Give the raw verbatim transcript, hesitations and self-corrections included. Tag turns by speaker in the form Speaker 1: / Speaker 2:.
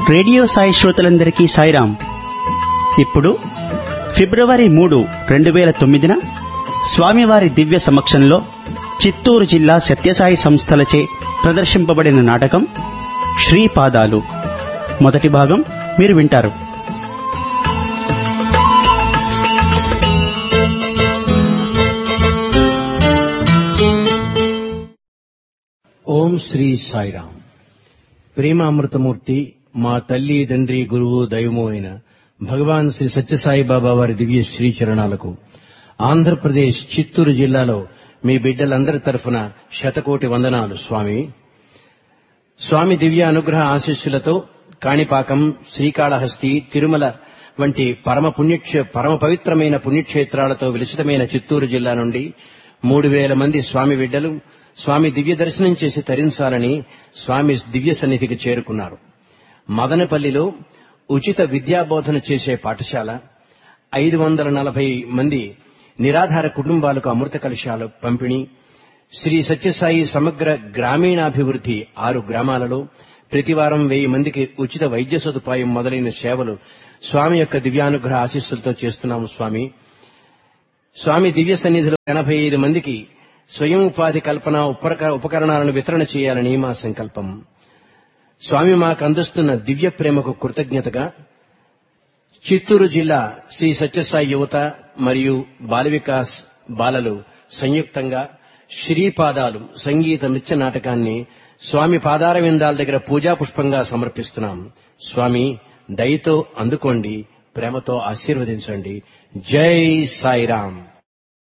Speaker 1: Radio Sai శ్రోతలందరికీ సాయిరాం. ఇప్పుడు ఫిబ్రవరి మూడు రెండు వేల తొమ్మిదిన స్వామివారి దివ్య సమక్షంలో చిత్తూరు జిల్లా సత్యసాయి సంస్థలచే ప్రదర్శింపబడిన నాటకం శ్రీపాదాలు మొదటి భాగం మీరు వింటారు.
Speaker 2: ఓం శ్రీ సాయిరాం. ప్రేమామృతమూర్తి మా తల్లి తండ్రి గురువు దైవము అయిన భగవాన్ శ్రీ సత్యసాయి బాబా వారి దివ్య శ్రీచరణాలకు ఆంధ్రప్రదేశ్ చిత్తూరు జిల్లాలో మీ బిడ్డలందరి తరఫున శతకోటి వందనాలు స్వామి. స్వామి దివ్య అనుగ్రహ ఆశీస్సులతో కాణిపాకం, శ్రీకాళహస్తి, తిరుమల వంటి పరమ పుణ్యక్షే పరమ పవిత్రమైన పుణ్యక్షేత్రాలతో విలసితమైన చిత్తూరు జిల్లా నుండి మూడు వేల మంది స్వామి బిడ్డలు స్వామి దివ్య దర్శనం చేసి తరించాలని స్వామి దివ్య సన్నిధికి చేరుకున్నారు. మదనపల్లిలో ఉచిత విద్యాబోధన చేసే పాఠశాల, ఐదు వందల నలభై మంది నిరాధార కుటుంబాలకు అమృత కలశాలు పంపిణీ, శ్రీ సత్యసాయి సమగ్ర గ్రామీణాభివృద్ధి ఆరు గ్రామాలలో ప్రతివారం వెయ్యి మందికి ఉచిత వైద్య సదుపాయం మొదలైన సేవలు స్వామి యొక్క దివ్యానుగ్రహ ఆశీస్సులతో చేస్తున్నాము స్వామి. స్వామి దివ్య సన్నిధిలో ఎనభై ఐదు మందికి స్వయం ఉపాధి కల్పన ఉపకరణాలను వితరణ చేయాలని మా సంకల్పం. స్వామి మాకు అందిస్తున్న దివ్య ప్రేమకు కృతజ్ఞతగా చిత్తూరు జిల్లా శ్రీ సత్యసాయి యువత మరియు బాల వికాస్ బాలలు సంయుక్తంగా శ్రీపాదాలు సంగీత నృత్య నాటకాన్ని స్వామి పాదార విందాల దగ్గర పూజా పుష్పంగా సమర్పిస్తున్నాం. స్వామి దయతో అందుకోండి, ప్రేమతో ఆశీర్వదించండి. జై సాయిరాం.